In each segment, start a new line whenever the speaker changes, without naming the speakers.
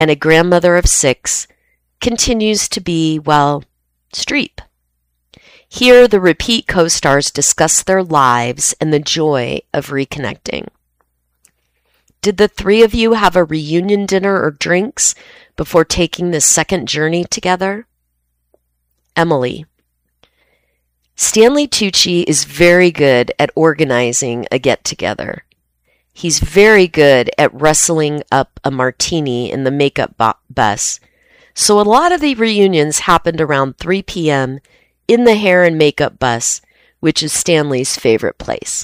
and a grandmother of 6, continues to be, well, Streep. Here, the repeat co-stars discuss their lives and the joy of reconnecting. Did the 3 of you have a reunion dinner or drinks before taking this second journey together? Emily. Stanley Tucci is very good at organizing a get-together. He's very good at wrestling up a martini in the makeup bus, so a lot of the reunions happened around 3 p.m. in the hair and makeup bus, which is Stanley's favorite place.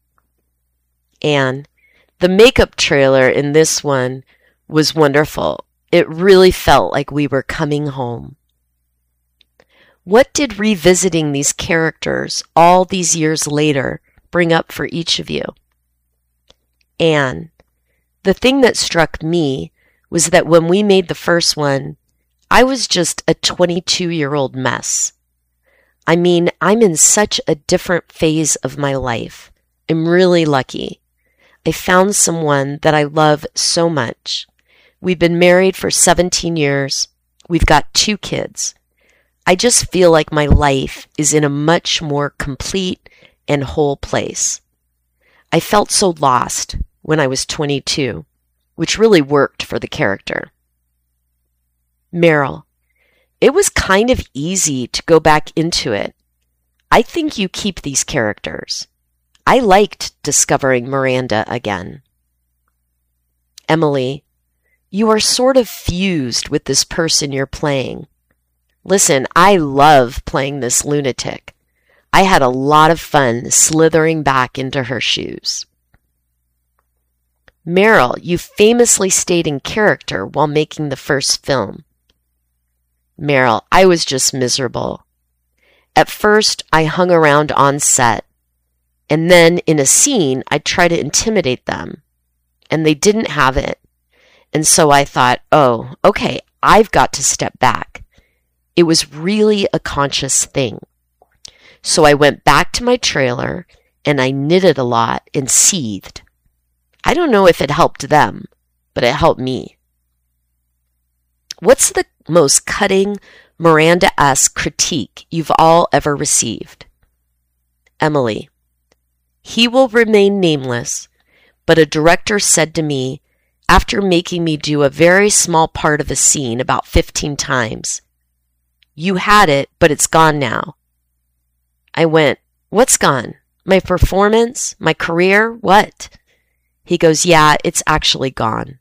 And the makeup trailer in this one was wonderful. It really felt like we were coming home. What did revisiting these characters all these years later bring up for each of you? And the thing that struck me was that when we made the first one, I was just a 22-year-old mess. I mean, I'm in such a different phase of my life. I'm really lucky. I found someone that I love so much. We've been married for 17 years. We've got 2 kids. I just feel like my life is in a much more complete and whole place. I felt so lost when I was 22, which really worked for the character. Meryl, it was kind of easy to go back into it. I think you keep these characters. I liked discovering Miranda again. Emily, you are sort of fused with this person you're playing. Listen, I love playing this lunatic. I had a lot of fun slithering back into her shoes. Meryl, you famously stayed in character while making the first film. Meryl, I was just miserable. At first, I hung around on set, and then in a scene, I'd try to intimidate them, and they didn't have it. And so I thought, oh, okay, I've got to step back. It was really a conscious thing. So I went back to my trailer, and I knitted a lot and seethed. I don't know if it helped them, but it helped me. What's the most cutting, Miranda-esque critique you've all ever received? Emily, he will remain nameless, but a director said to me, after making me do a very small part of a scene about 15 times, "You had it, but it's gone now." I went, "What's gone? My performance? My career? What?" He goes, "Yeah, it's actually gone."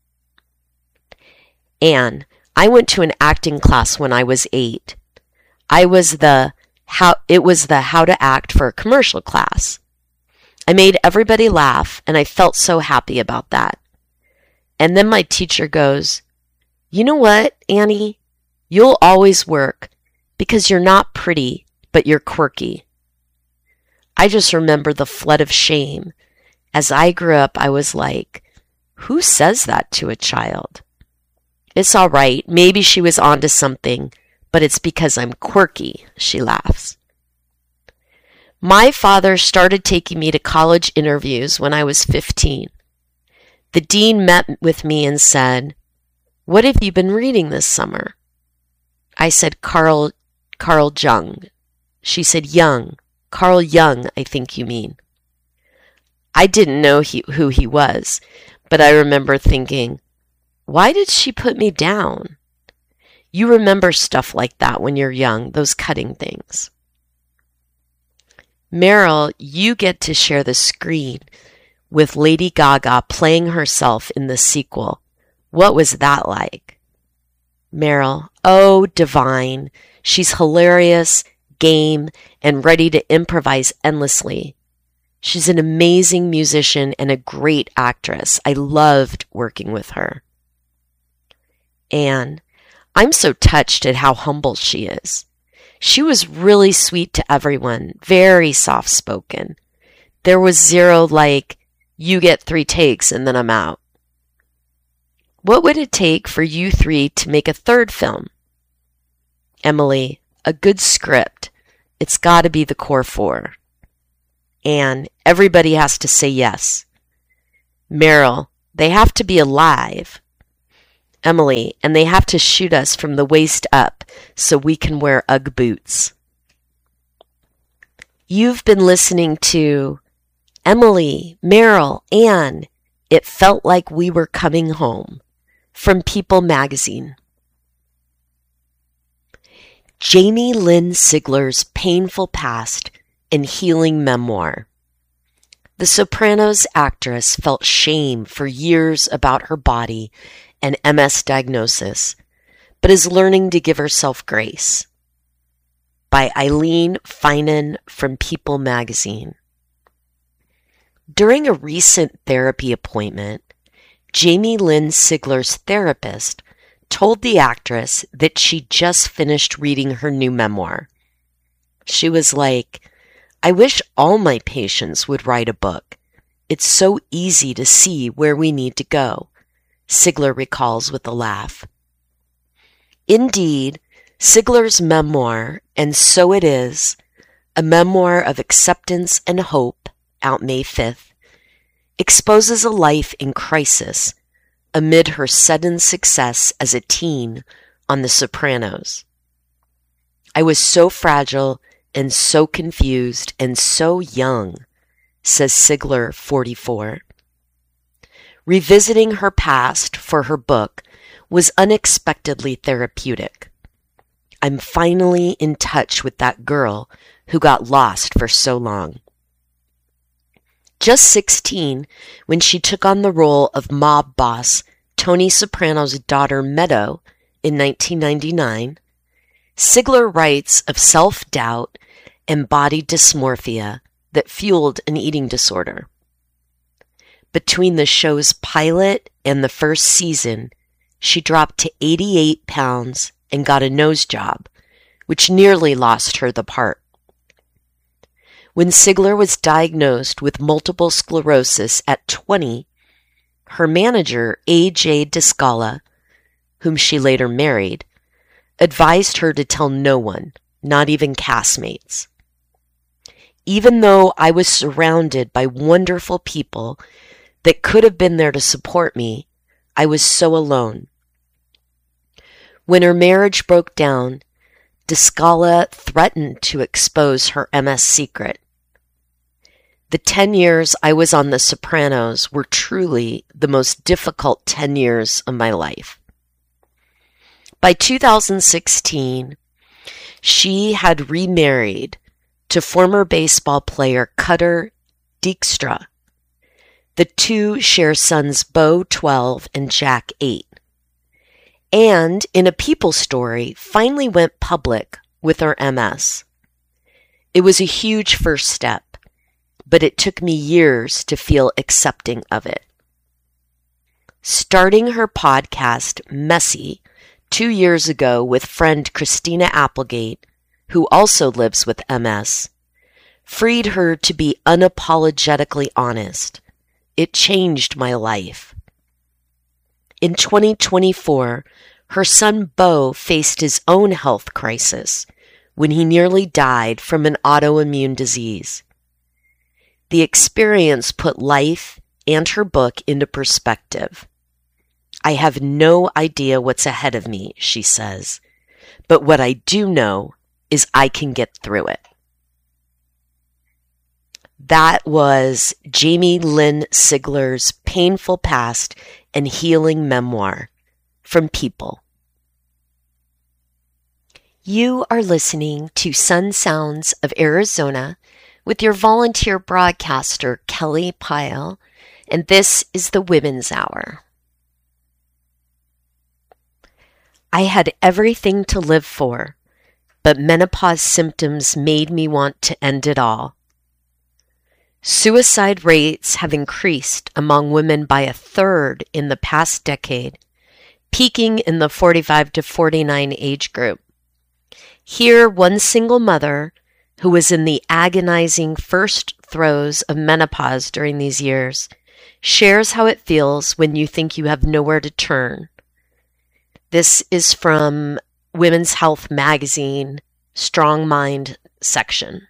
Anne, I went to an acting class when I was 8. It was the how to act for a commercial class. I made everybody laugh, and I felt so happy about that. And then my teacher goes, "You know what, Annie? You'll always work because you're not pretty, but you're quirky." I just remember the flood of shame. As I grew up, I was like, who says that to a child? It's all right. Maybe she was onto something, but it's because I'm quirky, she laughs. My father started taking me to college interviews when I was 15. The dean met with me and said, "What have you been reading this summer?" I said, Carl Jung. She said, "Jung. Carl Jung, I think you mean." I didn't know who he was, but I remember thinking, why did she put me down? You remember stuff like that when you're young, those cutting things. Meryl, you get to share the screen with Lady Gaga playing herself in the sequel. What was that like? Meryl, oh, divine. She's hilarious, game, and ready to improvise endlessly. She's an amazing musician and a great actress. I loved working with her. Anne, I'm so touched at how humble she is. She was really sweet to everyone, very soft-spoken. There was zero like, you get 3 takes and then I'm out. What would it take for you 3 to make a 3rd film? Emily, a good script. It's got to be the core 4. Anne, everybody has to say yes. Meryl, they have to be alive. Emily, and they have to shoot us from the waist up so we can wear Ugg boots. You've been listening to Emily, Meryl, Anne, It Felt Like We Were Coming Home from People magazine. Jamie Lynn Sigler's painful past and healing memoir. The Sopranos actress felt shame for years about her body and MS diagnosis, but is learning to give herself grace. By Eileen Finan from People magazine. During a recent therapy appointment, Jamie Lynn Sigler's therapist told the actress that she just finished reading her new memoir. She was like, "I wish all my patients would write a book. It's so easy to see where we need to go," Sigler recalls with a laugh. Indeed, Sigler's memoir, And So It Is, a memoir of acceptance and hope, out May 5th, exposes a life in crisis amid her sudden success as a teen on The Sopranos. "I was so fragile and so confused and so young," says Sigler, 44. Revisiting her past for her book was unexpectedly therapeutic. "I'm finally in touch with that girl who got lost for so long." Just 16, when she took on the role of mob boss Tony Soprano's daughter Meadow in 1999, Sigler writes of self-doubt and body dysmorphia that fueled an eating disorder. Between the show's pilot and the first season, she dropped to 88 pounds and got a nose job, which nearly lost her the part. When Sigler was diagnosed with multiple sclerosis at 20, her manager, A.J. Descala, whom she later married, advised her to tell no one, not even castmates. "Even though I was surrounded by wonderful people that could have been there to support me, I was so alone." When her marriage broke down, Descala threatened to expose her MS secret. "The 10 years I was on The Sopranos were truly the most difficult 10 years of my life." By 2016, she had remarried to former baseball player Cutter Dijkstra. The two share sons Bo, 12, and Jack, 8. And, in a People story, finally went public with her MS. "It was a huge first step, but it took me years to feel accepting of it." Starting her podcast, Messy, 2 years ago with friend Christina Applegate, who also lives with MS, freed her to be unapologetically honest. "It changed my life." In 2024, her son Bo faced his own health crisis when he nearly died from an autoimmune disease. The experience put life and her book into perspective. "I have no idea what's ahead of me," she says, "but what I do know is I can get through it." That was Jamie Lynn Sigler's painful past and healing memoir from People. You are listening to Sun Sounds of Arizona with your volunteer broadcaster, Kelly Pyle, and this is the Women's Hour. I had everything to live for, but menopause symptoms made me want to end it all. Suicide rates have increased among women by 1/3 in the past decade, peaking in the 45 to 49 age group. Here, one single mother who was in the agonizing first throes of menopause during these years shares how it feels when you think you have nowhere to turn. This is from Women's Health magazine, Strong Mind section.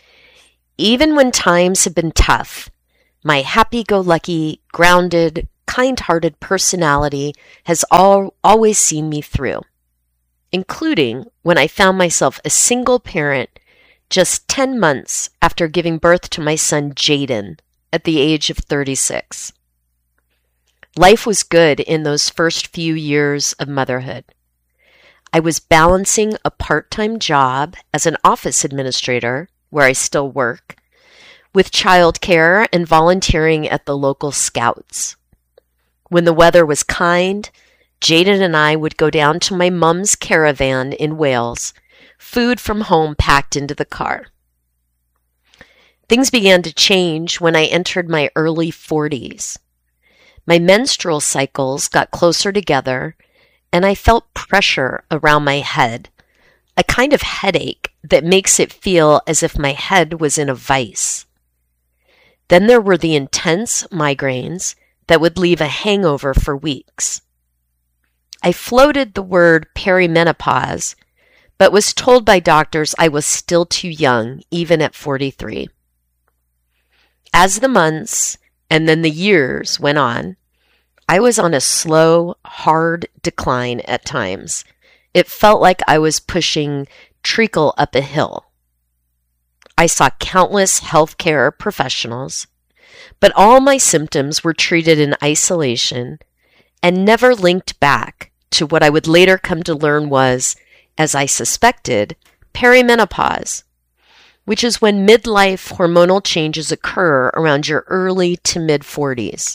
"Even when times have been tough, my happy-go-lucky, grounded, kind-hearted personality has always seen me through, including when I found myself a single parent just 10 months after giving birth to my son Jaden at the age of 36. Life was good in those first few years of motherhood. I was balancing a part-time job as an office administrator, where I still work, with childcare and volunteering at the local Scouts. When the weather was kind, Jaden and I would go down to my mum's caravan in Wales, food from home packed into the car. Things began to change when I entered my early 40s. My menstrual cycles got closer together, and I felt pressure around my head, a kind of headache that makes it feel as if my head was in a vice. Then there were the intense migraines that would leave a hangover for weeks. I floated the word perimenopause, but was told by doctors I was still too young, even at 43. As the months and then the years went on, I was on a slow, hard decline at times. It felt like I was pushing treacle up a hill. I saw countless healthcare professionals, but all my symptoms were treated in isolation and never linked back to what I would later come to learn was, as I suspected, perimenopause, which is when midlife hormonal changes occur around your early to mid-40s.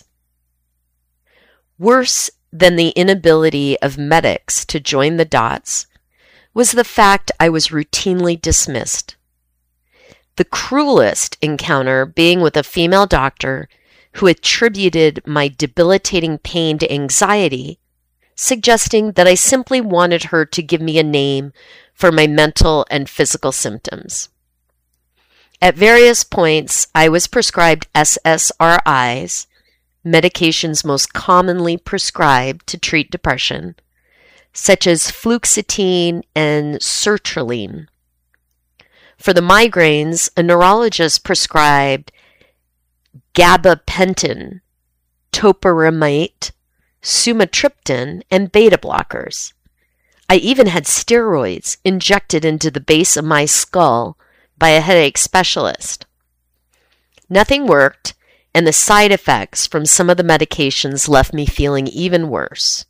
Worse than the inability of medics to join the dots was the fact I was routinely dismissed. The cruelest encounter being with a female doctor who attributed my debilitating pain to anxiety, suggesting that I simply wanted her to give me a name for my mental and physical symptoms. At various points, I was prescribed SSRIs, medications most commonly prescribed to treat depression, such as fluoxetine and sertraline. For the migraines, a neurologist prescribed gabapentin, topiramate, sumatriptan, and beta blockers. I even had steroids injected into the base of my skull by a headache specialist. Nothing worked, and the side effects from some of the medications left me feeling even worse.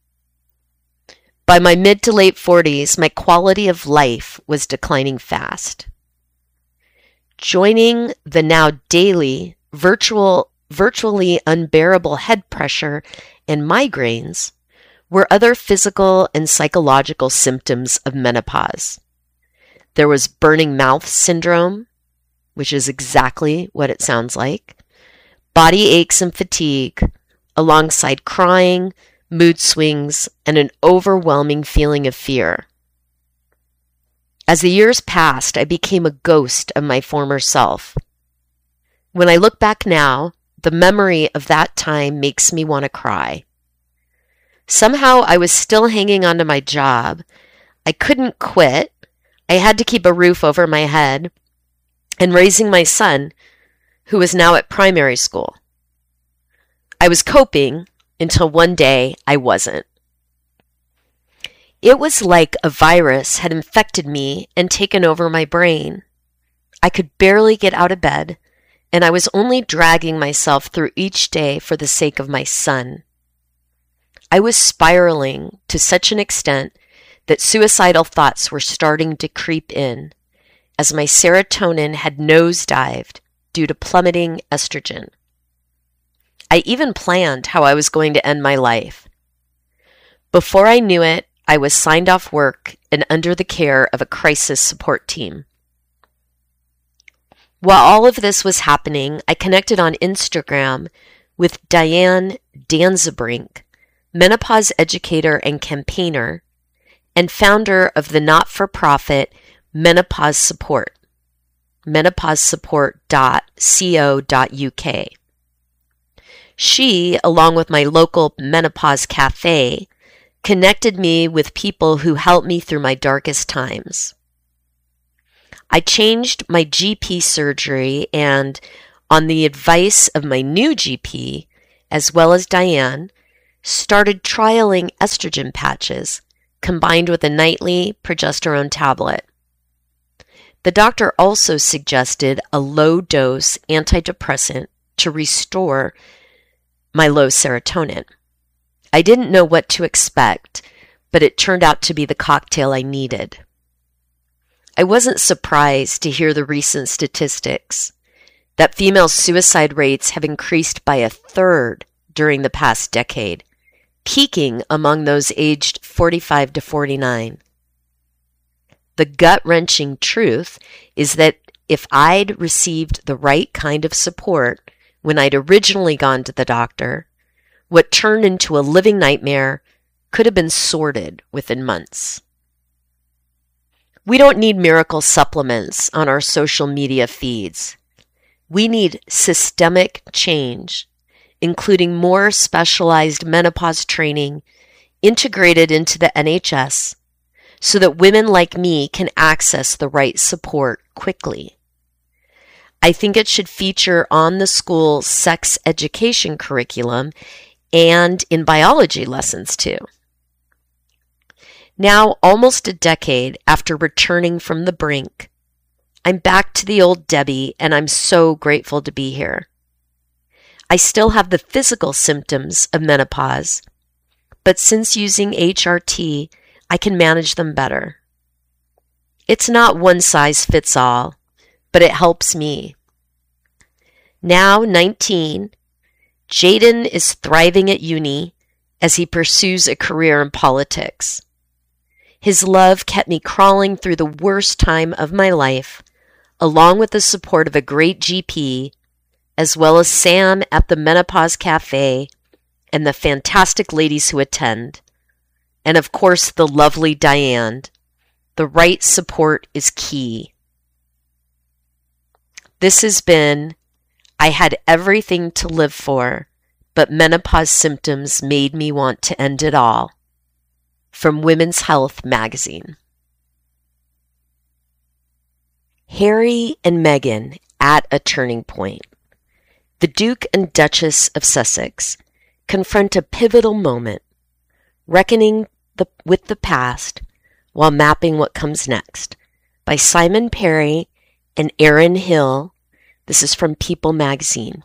By my mid to late 40s, my quality of life was declining fast. Joining the now daily, virtually unbearable head pressure and migraines were other physical and psychological symptoms of menopause. There was burning mouth syndrome, which is exactly what it sounds like, body aches and fatigue, alongside crying, mood swings, and an overwhelming feeling of fear. As the years passed, I became a ghost of my former self. When I look back now, the memory of that time makes me want to cry. Somehow I was still hanging on to my job. I couldn't quit. I had to keep a roof over my head and raising my son, who was now at primary school. I was coping until one day I wasn't. It was like a virus had infected me and taken over my brain. I could barely get out of bed, and I was only dragging myself through each day for the sake of my son. I was spiraling to such an extent that suicidal thoughts were starting to creep in, as my serotonin had nosedived due to plummeting estrogen. I even planned how I was going to end my life. Before I knew it, I was signed off work and under the care of a crisis support team. While all of this was happening, I connected on Instagram with Diane Danzebrink, menopause educator and campaigner, and founder of the not-for-profit Menopause Support, menopausesupport.co.uk. She, along with my local menopause cafe, connected me with people who helped me through my darkest times. I changed my GP surgery and, on the advice of my new GP, as well as Diane, started trialing estrogen patches combined with a nightly progesterone tablet. The doctor also suggested a low-dose antidepressant to restore my low serotonin. I didn't know what to expect, but it turned out to be the cocktail I needed. I wasn't surprised to hear the recent statistics that female suicide rates have increased by 1/3 during the past decade, peaking among those aged 45 to 49. The gut-wrenching truth is that if I'd received the right kind of support when I'd originally gone to the doctor, what turned into a living nightmare could have been sorted within months. We don't need miracle supplements on our social media feeds. We need systemic change, including more specialized menopause training integrated into the NHS so that women like me can access the right support quickly. I think it should feature on the school sex education curriculum and in biology lessons too. Now, almost a decade after returning from the brink, I'm back to the old Debbie, and I'm so grateful to be here. I still have the physical symptoms of menopause, but since using HRT, I can manage them better. It's not one size fits all, but it helps me. Now 19, Jaden is thriving at uni as he pursues a career in politics. His love kept me crawling through the worst time of my life, along with the support of a great GP, as well as Sam at the Menopause Cafe and the fantastic ladies who attend, and of course the lovely Diane. The right support is key. This has been, I had everything to live for, but menopause symptoms made me want to end it all. From Women's Health magazine. Harry and Meghan at a turning point. The Duke and Duchess of Sussex confront a pivotal moment, reckoning with the past while mapping what comes next, by Simon Perry and Erin Hill. This is from People magazine.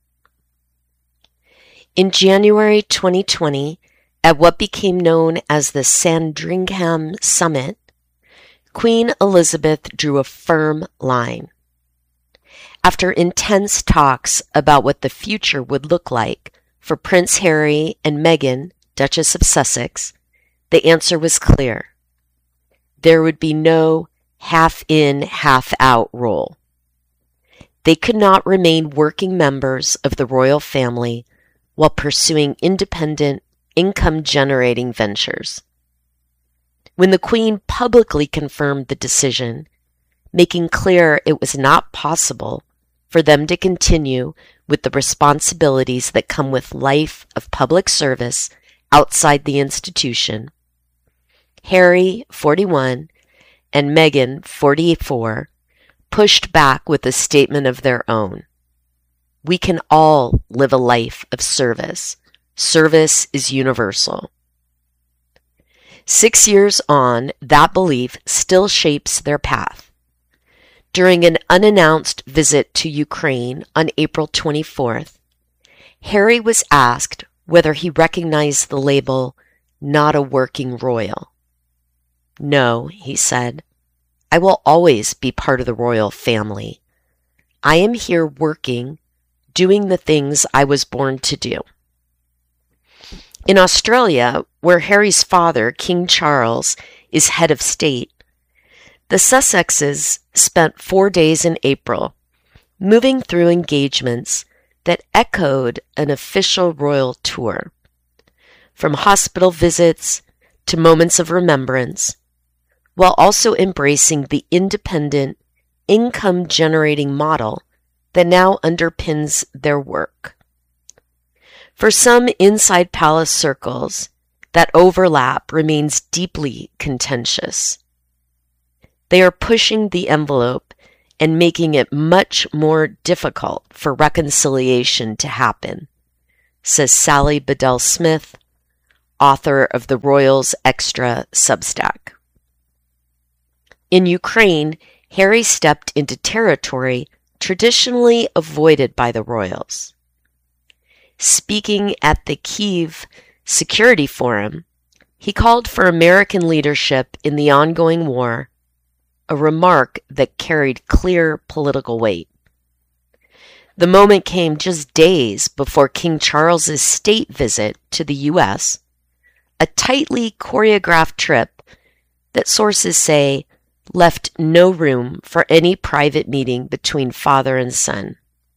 In January 2020, at what became known as the Sandringham Summit, Queen Elizabeth drew a firm line. After intense talks about what the future would look like for Prince Harry and Meghan, Duchess of Sussex, the answer was clear. There would be no half-in, half-out role. They could not remain working members of the royal family while pursuing independent, income-generating ventures. When the Queen publicly confirmed the decision, making clear it was not possible for them to continue with the responsibilities that come with life of public service outside the institution, Harry, 41, and Meghan, 44, pushed back with a statement of their own. We can all live a life of service. Service is universal. 6 years on, that belief still shapes their path. During an unannounced visit to Ukraine on April 24th, Harry was asked whether he recognized the label, "not a working royal." "No," he said, "I will always be part of the royal family. I am here working, doing the things I was born to do." In Australia, where Harry's father, King Charles, is head of state, the Sussexes spent 4 days in April moving through engagements that echoed an official royal tour. From hospital visits to moments of remembrance, while also embracing the independent, income-generating model that now underpins their work. For some inside palace circles, that overlap remains deeply contentious. They are pushing the envelope and making it much more difficult for reconciliation to happen, says Sally Bedell Smith, author of the Royals Extra Substack. In Ukraine, Harry stepped into territory traditionally avoided by the royals. Speaking at the Kyiv Security Forum, he called for American leadership in the ongoing war, a remark that carried clear political weight. The moment came just days before King Charles's state visit to the U.S., a tightly choreographed trip that sources say left no room for any private meeting between father and son.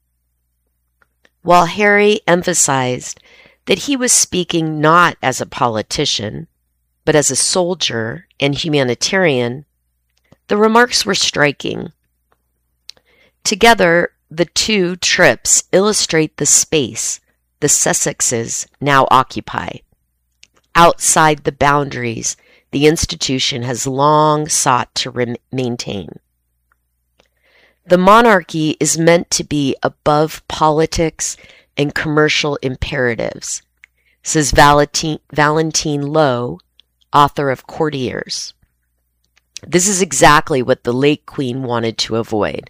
While Harry emphasized that he was speaking not as a politician, but as a soldier and humanitarian, the remarks were striking. Together, the two trips illustrate the space the Sussexes now occupy, outside the boundaries the institution has long sought to maintain. The monarchy is meant to be above politics and commercial imperatives, says Valentine Lowe, author of Courtiers. This is exactly what the late Queen wanted to avoid.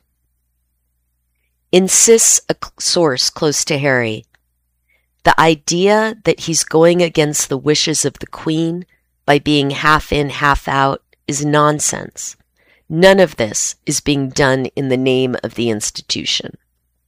Insists a source close to Harry, the idea that he's going against the wishes of the Queen by being half in, half out is nonsense. None of this is being done in the name of the institution.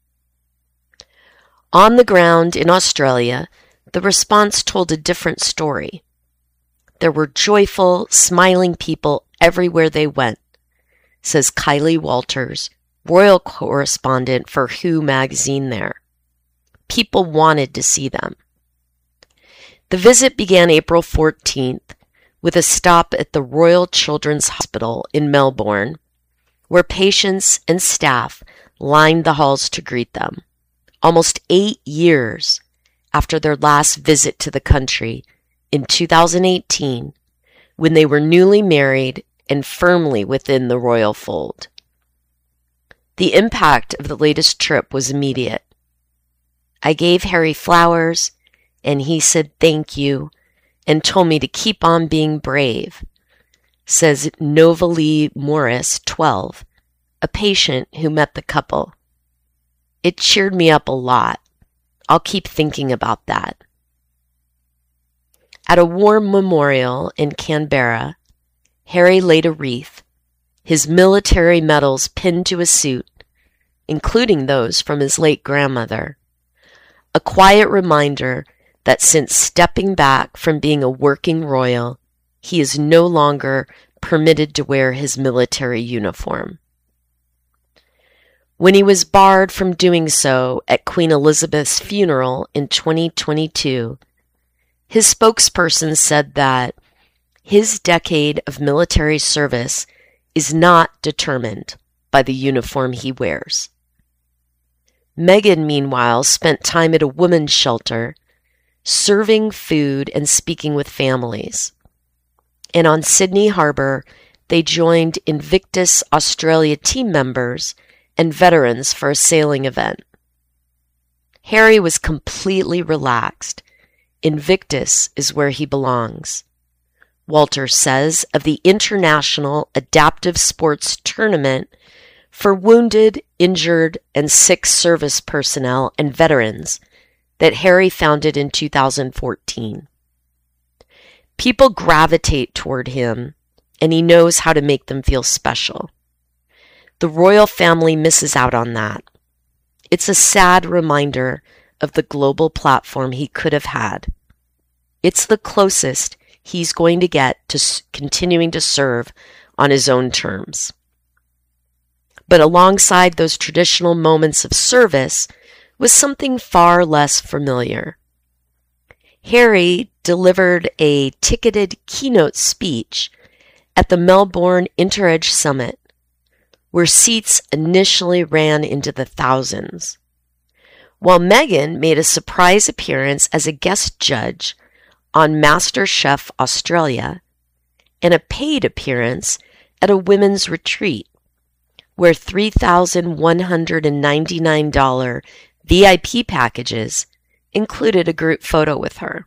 On the ground in Australia, the response told a different story. There were joyful, smiling people everywhere they went, says Kylie Walters, royal correspondent for Who magazine there. People wanted to see them. The visit began April 14th with a stop at the Royal Children's Hospital in Melbourne, where patients and staff lined the halls to greet them, almost 8 years after their last visit to the country in 2018, when they were newly married and firmly within the royal fold. The impact of the latest trip was immediate. I gave Harry flowers, and he said thank you and told me to keep on being brave, says Novalee Morris, 12, a patient who met the couple. It cheered me up a lot. I'll keep thinking about that. At a war memorial in Canberra, Harry laid a wreath, his military medals pinned to his suit, including those from his late grandmother, a quiet reminder that since stepping back from being a working royal, he is no longer permitted to wear his military uniform. When he was barred from doing so at Queen Elizabeth's funeral in 2022, his spokesperson said that his decade of military service is not determined by the uniform he wears. Meghan, meanwhile, spent time at a women's shelter, serving food and speaking with families. And on Sydney Harbour, they joined Invictus Australia team members and veterans for a sailing event. Harry was completely relaxed. Invictus is where he belongs. Walter says of the International Adaptive Sports Tournament for wounded, injured, and sick service personnel and veterans that Harry founded in 2014. People gravitate toward him, and he knows how to make them feel special. The royal family misses out on that. It's a sad reminder of the global platform he could have had. It's the closest he's going to get to continuing to serve on his own terms. But alongside those traditional moments of service was something far less familiar. Harry delivered a ticketed keynote speech at the Melbourne InterEdge Summit, where seats initially ran into the thousands, while Meghan made a surprise appearance as a guest judge on MasterChef Australia and a paid appearance at a women's retreat, where $3,199 VIP packages included a group photo with her.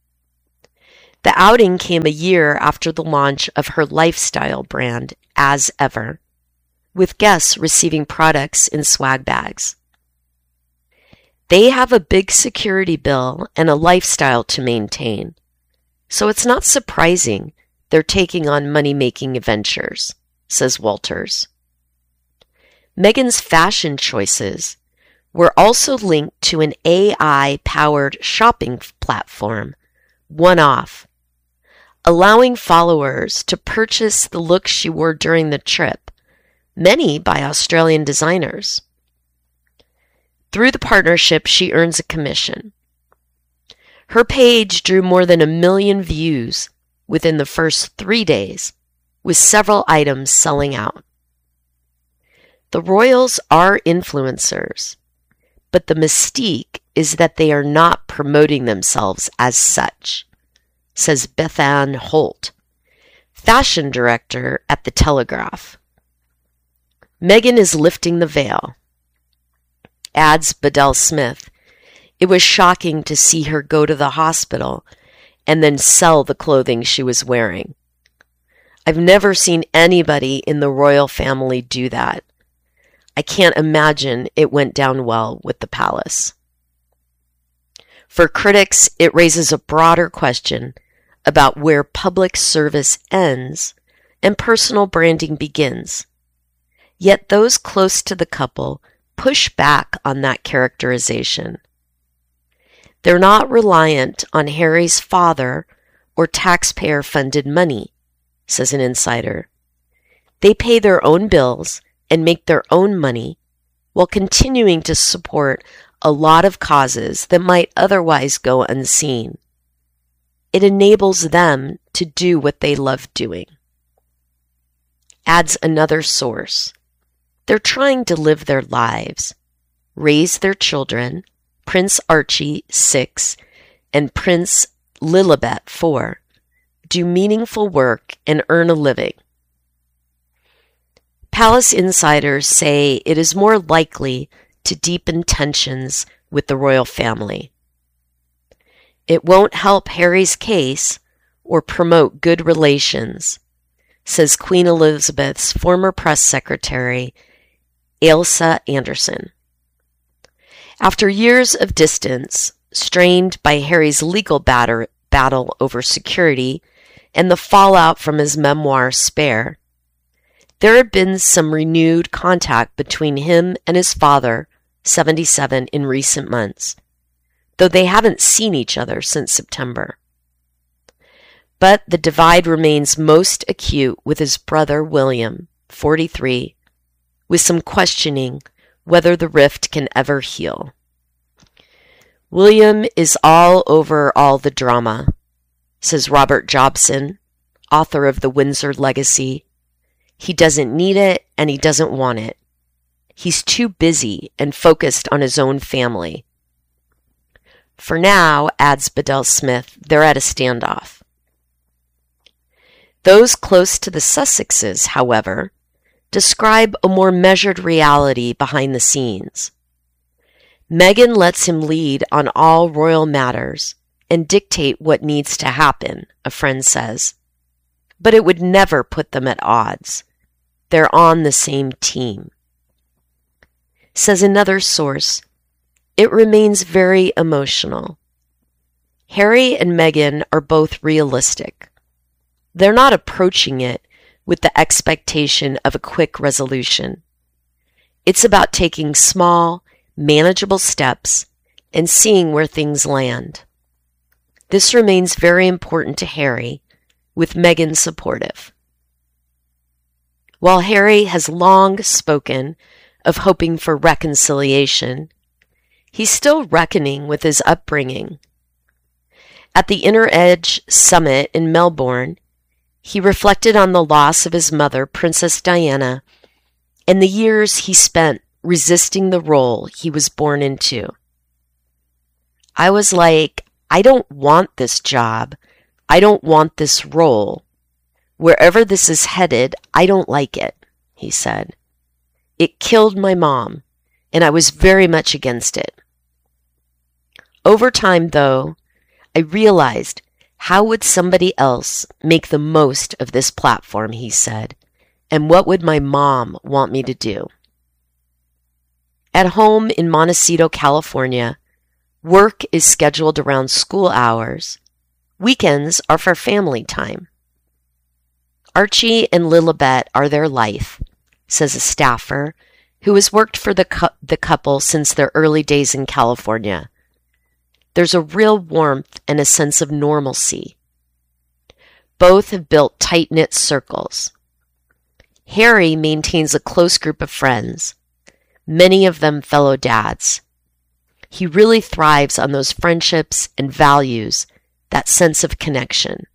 The outing came a year after the launch of her lifestyle brand, As Ever, with guests receiving products in swag bags. They have a big security bill and a lifestyle to maintain, so it's not surprising they're taking on money-making ventures, says Walters. Meghan's fashion choices were also linked to an AI-powered shopping platform, One-Off, allowing followers to purchase the looks she wore during the trip, many by Australian designers. Through the partnership, she earns a commission. Her page drew more than 1 million views within the first 3 days, with several items selling out. The royals are influencers, but the mystique is that they are not promoting themselves as such, says Bethann Holt, fashion director at The Telegraph. Meghan is lifting the veil. Adds Bedell Smith, it was shocking to see her go to the hospital and then sell the clothing she was wearing. I've never seen anybody in the royal family do that. I can't imagine it went down well with the palace. For critics, it raises a broader question about where public service ends and personal branding begins. Yet those close to the couple push back on that characterization. They're not reliant on Harry's father or taxpayer-funded money, says an insider. They pay their own bills and make their own money while continuing to support a lot of causes that might otherwise go unseen. It enables them to do what they love doing. Adds another source. They're trying to live their lives, raise their children, Prince Archie, 6, and Prince Lilibet, 4, do meaningful work and earn a living. Palace insiders say it is more likely to deepen tensions with the royal family. It won't help Harry's case or promote good relations, says Queen Elizabeth's former press secretary, Ailsa Anderson. After years of distance, strained by Harry's legal battle over security and the fallout from his memoir Spare, there had been some renewed contact between him and his father, 77, in recent months, though they haven't seen each other since September. But the divide remains most acute with his brother William, 43, with some questioning whether the rift can ever heal. William is all over all the drama, says Robert Jobson, author of The Windsor Legacy. He doesn't need it and he doesn't want it. He's too busy and focused on his own family. For now, adds Bedell Smith, they're at a standoff. Those close to the Sussexes, however, describe a more measured reality behind the scenes. Meghan lets him lead on all royal matters and dictate what needs to happen, a friend says. But it would never put them at odds. They're on the same team. Says another source, it remains very emotional. Harry and Meghan are both realistic. They're not approaching it with the expectation of a quick resolution. It's about taking small, manageable steps and seeing where things land. This remains very important to Harry, with Meghan supportive. While Harry has long spoken of hoping for reconciliation, he's still reckoning with his upbringing. At the Inner Edge Summit in Melbourne, he reflected on the loss of his mother, Princess Diana, and the years he spent resisting the role he was born into. I was like, I don't want this job. I don't want this role. Wherever this is headed, I don't like it, he said. It killed my mom, and I was very much against it. Over time, though, I realized, how would somebody else make the most of this platform, he said, and what would my mom want me to do? At home in Montecito, California, work is scheduled around school hours. Weekends are for family time. Archie and Lilibet are their life, says a staffer who has worked for the couple since their early days in California. There's a real warmth and a sense of normalcy. Both have built tight-knit circles. Harry maintains a close group of friends, many of them fellow dads. He really thrives on those friendships and values that sense of connection,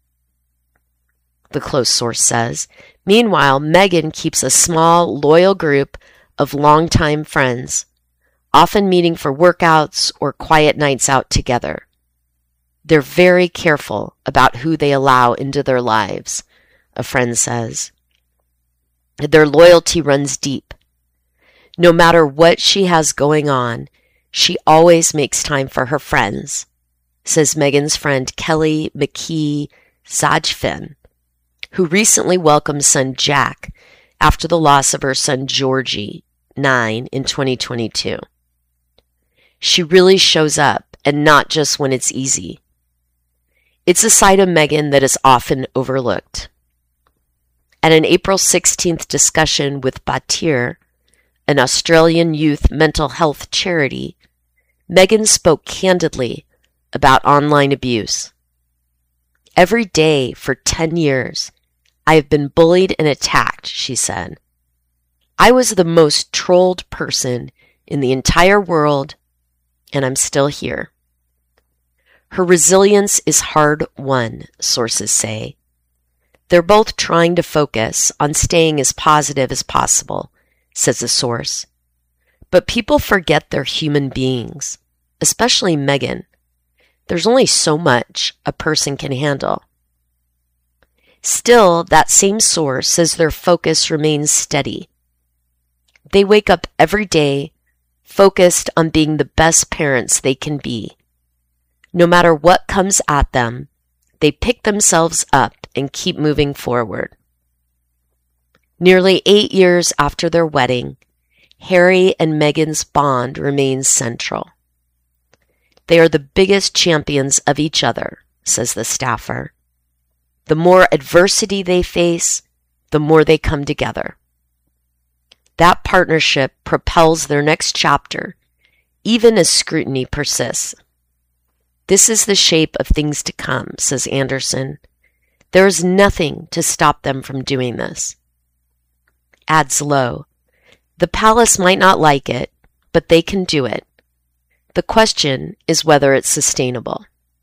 the close source says. Meanwhile, Meghan keeps a small, loyal group of longtime friends, often meeting for workouts or quiet nights out together. They're very careful about who they allow into their lives, a friend says. Their loyalty runs deep. No matter what she has going on, she always makes time for her friends, says Meghan's friend Kelly McKee Zajfin, who recently welcomed son Jack after the loss of her son Georgie, 9, in 2022. She really shows up, and not just when it's easy. It's a side of Meghan that is often overlooked. At an April 16th discussion with Batyr, an Australian youth mental health charity, Meghan spoke candidly about online abuse. Every day for 10 years, I have been bullied and attacked, she said. I was the most trolled person in the entire world, and I'm still here. Her resilience is hard-won, sources say. They're both trying to focus on staying as positive as possible, says a source. But people forget they're human beings, especially Meghan. There's only so much a person can handle. Still, that same source says their focus remains steady. They wake up every day focused on being the best parents they can be. No matter what comes at them, they pick themselves up and keep moving forward. Nearly 8 years after their wedding, Harry and Meghan's bond remains central. They are the biggest champions of each other, says the staffer. The more adversity they face, the more they come together. That partnership propels their next chapter, even as scrutiny persists. This is the shape of things to come, says Anderson. There is nothing to stop them from doing this. Adds Lowe, the palace might not like it, but they can do it. The question is whether it's sustainable.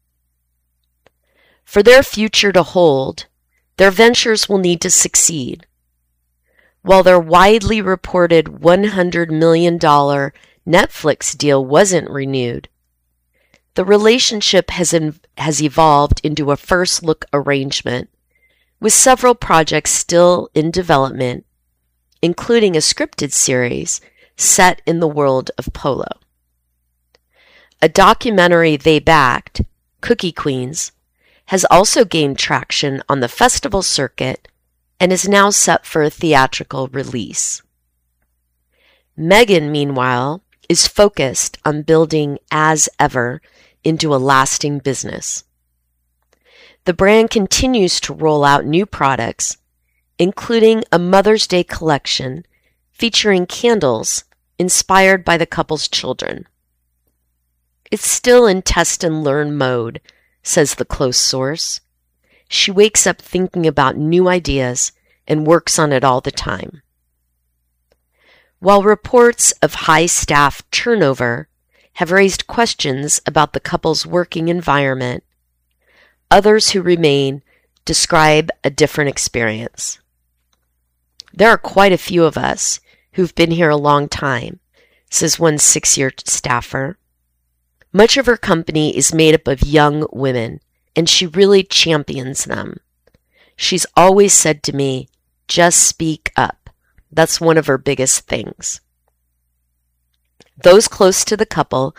For their future to hold, their ventures will need to succeed. While their widely reported $100 million Netflix deal wasn't renewed, the relationship has evolved into a first-look arrangement, with several projects still in development, including a scripted series set in the world of polo. A documentary they backed, Cookie Queens, has also gained traction on the festival circuit and is now set for a theatrical release. Meghan, meanwhile, is focused on building As Ever into a lasting business. The brand continues to roll out new products, including a Mother's Day collection featuring candles inspired by the couple's children. It's still in test and learn mode, says the close source. She wakes up thinking about new ideas and works on it all the time. While reports of high staff turnover have raised questions about the couple's working environment, others who remain describe a different experience. There are quite a few of us who've been here a long time, says one 6-year staffer. Much of her company is made up of young women, and she really champions them. She's always said to me, just speak up. That's one of her biggest things. Those close to the couple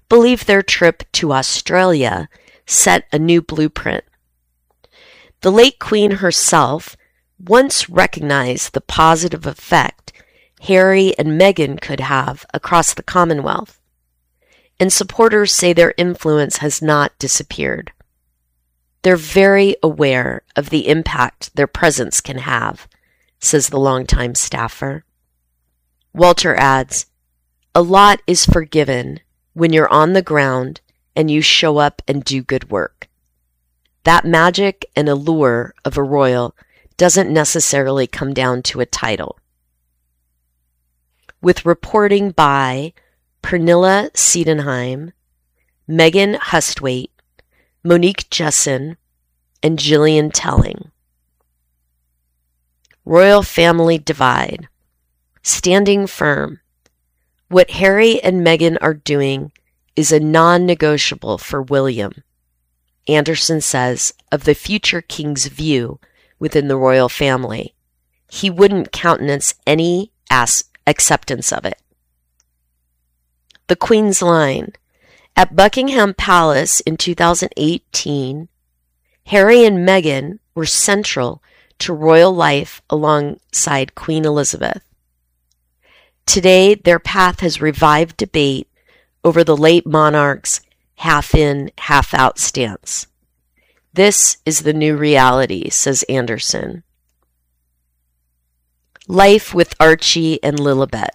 believe their trip to Australia set a new blueprint. The late Queen herself once recognized the positive effect Harry and Meghan could have across the Commonwealth, and supporters say their influence has not disappeared. They're very aware of the impact their presence can have, says the longtime staffer. Walter adds, "A lot is forgiven when you're on the ground and you show up and do good work. That magic and allure of a royal doesn't necessarily come down to a title." With reporting by Pernilla Siedenheim, Megan Hustwaite, Monique Jessen, and Gillian Telling. Royal Family Divide. Standing firm. What Harry and Meghan are doing is a non-negotiable for William, Anderson says of the future king's view within the royal family. He wouldn't countenance any acceptance of it. The Queen's line. At Buckingham Palace in 2018, Harry and Meghan were central to royal life alongside Queen Elizabeth. Today, their path has revived debate over the late monarch's half-in, half-out stance. This is the new reality, says Anderson. Life with Archie and Lilibet.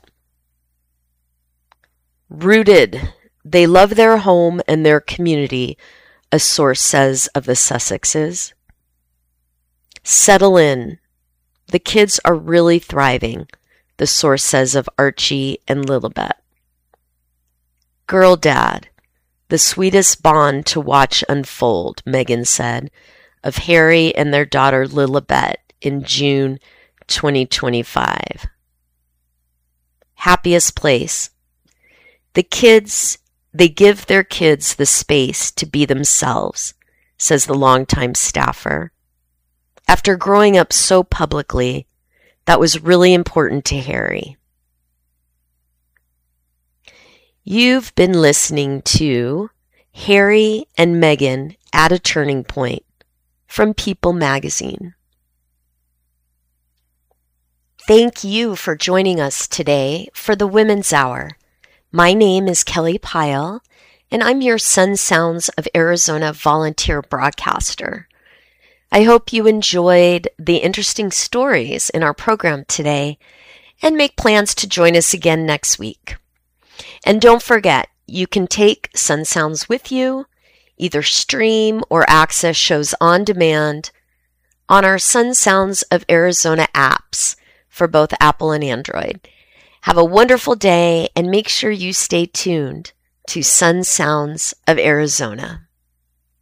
Rooted. They love their home and their community, a source says of the Sussexes. Settle in. The kids are really thriving, the source says of Archie and Lilibet. Girl dad. The sweetest bond to watch unfold, Meghan said of Harry and their daughter Lilibet in June 2025. Happiest place. They give their kids the space to be themselves, says the longtime staffer. After growing up so publicly, that was really important to Harry. You've been listening to Harry and Meghan at a Turning Point from People Magazine. Thank you for joining us today for the Women's Hour. My name is Kelly Pyle, and I'm your Sun Sounds of Arizona volunteer broadcaster. I hope you enjoyed the interesting stories in our program today and make plans to join us again next week. And don't forget, you can take Sun Sounds with you, either stream or access shows on demand on our Sun Sounds of Arizona apps for both Apple and Android. Have a wonderful day and make sure you stay tuned to Sun Sounds of Arizona.